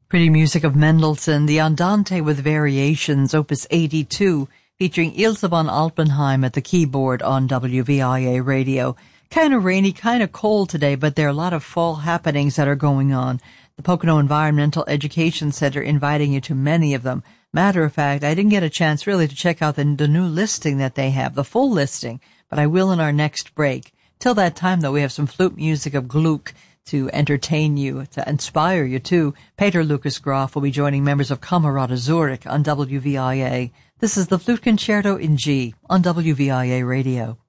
Pretty music of Mendelssohn, the Andante with Variations, Opus 82, featuring Ilse von Alpenheim at the keyboard on WVIA radio. Kind of rainy, kind of cold today, but there are a lot of fall happenings that are going on. The Pocono Environmental Education Center inviting you to many of them. Matter of fact, I didn't get a chance really to check out the new listing that they have, the full listing, but I will in our next break. Till that time, though, we have some flute music of Gluck to entertain you, to inspire you, too. Peter Lucas Graf will be joining members of Camerata Zurich on WVIA. This is the Flute Concerto in G on WVIA Radio.